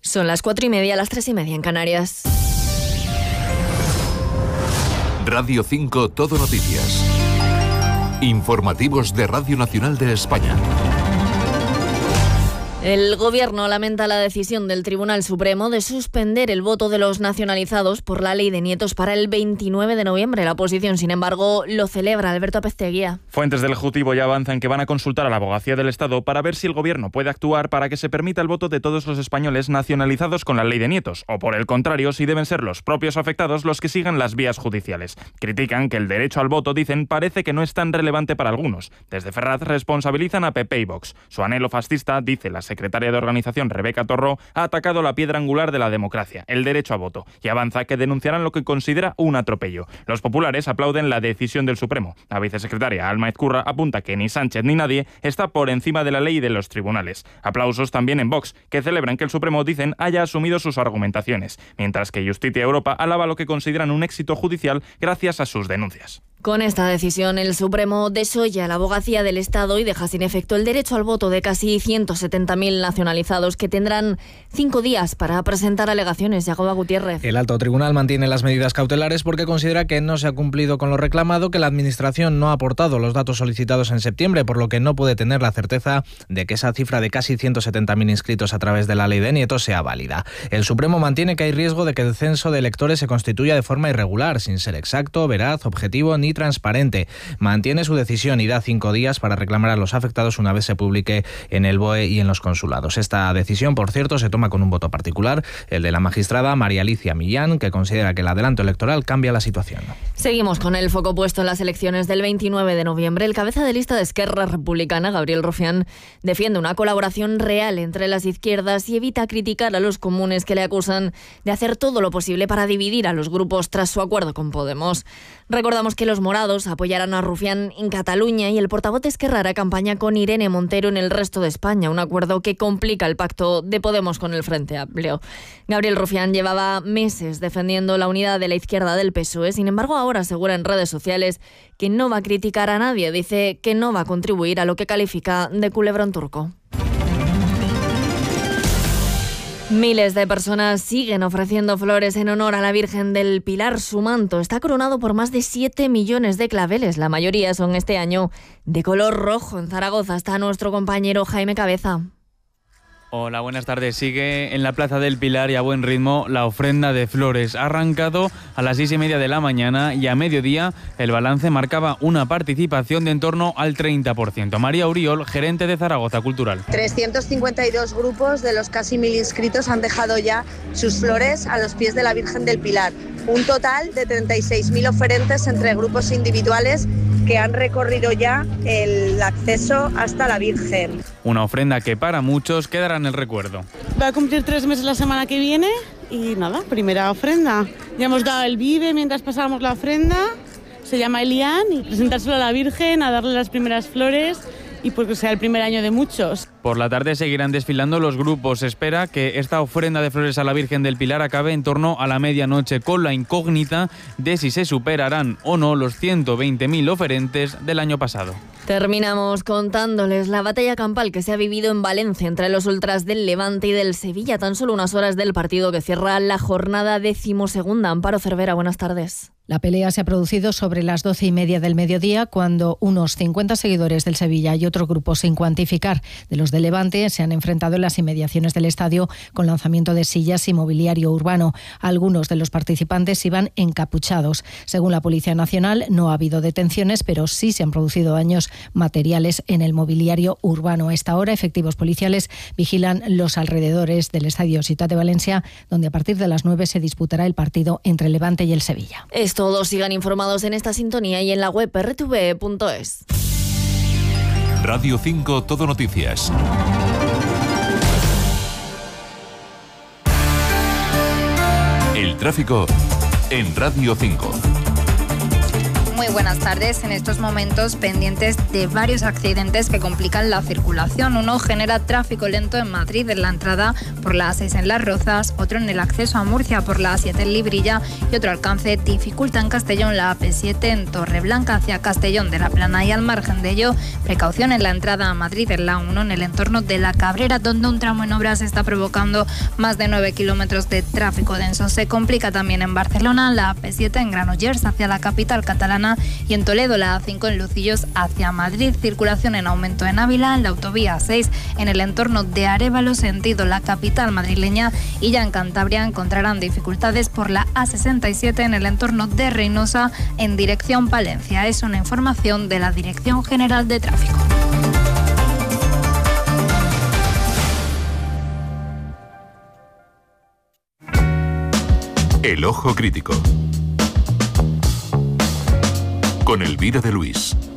Son las 4:30, las 3:30 en Canarias. Radio 5 Todo Noticias. Informativos de Radio Nacional de España. El Gobierno lamenta la decisión del Tribunal Supremo de suspender el voto de los nacionalizados por la ley de nietos para el 29 de noviembre. La oposición, sin embargo, lo celebra. Alberto Apezteguía. Fuentes del Ejecutivo ya avanzan que van a consultar a la Abogacía del Estado para ver si el Gobierno puede actuar para que se permita el voto de todos los españoles nacionalizados con la ley de nietos, o por el contrario, si deben ser los propios afectados los que sigan las vías judiciales. Critican que el derecho al voto, dicen, parece que no es tan relevante para algunos. Desde Ferraz responsabilizan a PP y Vox. Su anhelo fascista, dice la secretaria de Organización Rebeca Torró, ha atacado la piedra angular de la democracia, el derecho a voto, y avanza que denunciarán lo que considera un atropello. Los populares aplauden la decisión del Supremo. La vicesecretaria Alma Ezcurra apunta que ni Sánchez ni nadie está por encima de la ley y de los tribunales. Aplausos también en Vox, que celebran que el Supremo, dicen, haya asumido sus argumentaciones, mientras que Justicia Europa alaba lo que consideran un éxito judicial gracias a sus denuncias. Con esta decisión, el Supremo desolla la Abogacía del Estado y deja sin efecto el derecho al voto de casi 170.000 nacionalizados que tendrán 5 días para presentar alegaciones. Yagoba Gutiérrez. El alto tribunal mantiene las medidas cautelares porque considera que no se ha cumplido con lo reclamado, que la Administración no ha aportado los datos solicitados en septiembre, por lo que no puede tener la certeza de que esa cifra de casi 170.000 inscritos a través de la ley de nietos sea válida. El Supremo mantiene que hay riesgo de que el censo de electores se constituya de forma irregular, sin ser exacto, veraz, objetivo ni transparente. Mantiene su decisión y da 5 días para reclamar a los afectados una vez se publique en el BOE y en los consulados. Esta decisión, por cierto, se toma con un voto particular, el de la magistrada María Alicia Millán, que considera que el adelanto electoral cambia la situación. Seguimos con el foco puesto en las elecciones del 29 de noviembre. El cabeza de lista de Esquerra Republicana, Gabriel Rufián, defiende una colaboración real entre las izquierdas y evita criticar a los comunes que le acusan de hacer todo lo posible para dividir a los grupos tras su acuerdo con Podemos. Recordamos que los morados apoyarán a Rufián en Cataluña y el portavoz de Esquerra hará campaña con Irene Montero en el resto de España, un acuerdo que complica el pacto de Podemos con el Frente Amplio. Gabriel Rufián llevaba meses defendiendo la unidad de la izquierda del PSOE, sin embargo ahora asegura en redes sociales que no va a criticar a nadie, dice que no va a contribuir a lo que califica de culebrón turco. Miles de personas siguen ofreciendo flores en honor a la Virgen del Pilar. Su manto está coronado por más de 7 millones de claveles. La mayoría son este año de color rojo. En Zaragoza está nuestro compañero Jaime Cabeza. Hola, buenas tardes. Sigue en la Plaza del Pilar y a buen ritmo la ofrenda de flores. Ha arrancado a las 6:30 de la mañana y a mediodía el balance marcaba una participación de en torno al 30%. María Uriol, gerente de Zaragoza Cultural. 352 grupos de los casi 1.000 inscritos han dejado ya sus flores a los pies de la Virgen del Pilar. Un total de 36.000 oferentes entre grupos individuales que han recorrido ya el acceso hasta la Virgen. Una ofrenda que para muchos quedará en el recuerdo. Va a cumplir 3 meses la semana que viene y nada, primera ofrenda. Ya hemos dado el vive mientras pasábamos la ofrenda, se llama Elian, y presentárselo a la Virgen, a darle las primeras flores y porque sea el primer año de muchos. Por la tarde seguirán desfilando los grupos. Se espera que esta ofrenda de flores a la Virgen del Pilar acabe en torno a la medianoche, con la incógnita de si se superarán o no los 120.000 oferentes del año pasado. Terminamos contándoles la batalla campal que se ha vivido en Valencia entre los ultras del Levante y del Sevilla, tan solo unas horas del partido que cierra la jornada 12ª. Amparo Cervera, buenas tardes. La pelea se ha producido sobre las 12:30 del mediodía, cuando unos 50 seguidores del Sevilla y otro grupo sin cuantificar de los del Levante se han enfrentado en las inmediaciones del estadio con lanzamiento de sillas y mobiliario urbano. Algunos de los participantes iban encapuchados. Según la Policía Nacional, no ha habido detenciones, pero sí se han producido daños materiales en el mobiliario urbano. A esta hora, efectivos policiales vigilan los alrededores del estadio Ciutat de Valencia, donde a partir de las 9 se disputará el partido entre el Levante y el Sevilla. Todos sigan informados en esta sintonía y en la web rtv.es. Radio 5 Todo Noticias. El tráfico en Radio 5. Muy buenas tardes. En estos momentos pendientes de varios accidentes que complican la circulación. Uno genera tráfico lento en Madrid en la entrada por la A6 en Las Rozas, otro en el acceso a Murcia por la A7 en Librilla y otro alcance dificulta en Castellón la AP7 en Torreblanca hacia Castellón de la Plana, y al margen de ello, precaución en la entrada a Madrid en la A1 en el entorno de La Cabrera, donde un tramo en obras está provocando más de 9 kilómetros de tráfico denso. Se complica también en Barcelona la AP7 en Granollers hacia la capital catalana y en Toledo la A5 en Lucillos hacia Madrid. Circulación en aumento en Ávila, en la autovía 6 en el entorno de Arévalo sentido la capital madrileña, y ya en Cantabria encontrarán dificultades por la A67 en el entorno de Reynosa en dirección Palencia. Es una información de la Dirección General de Tráfico. El Ojo Crítico con Elvira de Luis.